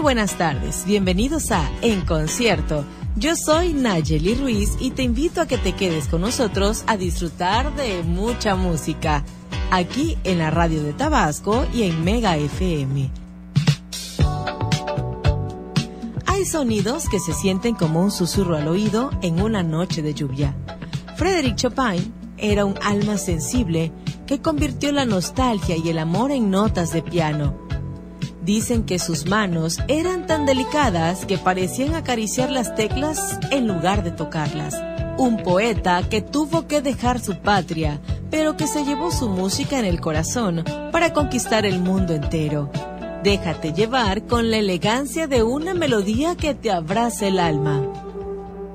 buenas tardes, bienvenidos a En Concierto. Yo soy Nayeli Ruiz y te invito a que te quedes con nosotros a disfrutar de mucha música, aquí en la radio de Tabasco y en Mega FM. Hay sonidos que se sienten como un susurro al oído en una noche de lluvia. Frédéric Chopin era un alma sensible que convirtió la nostalgia y el amor en notas de piano. Dicen que sus manos eran tan delicadas que parecían acariciar las teclas en lugar de tocarlas. Un poeta que tuvo que dejar su patria, pero que se llevó su música en el corazón para conquistar el mundo entero. Déjate llevar con la elegancia de una melodía que te abraza el alma.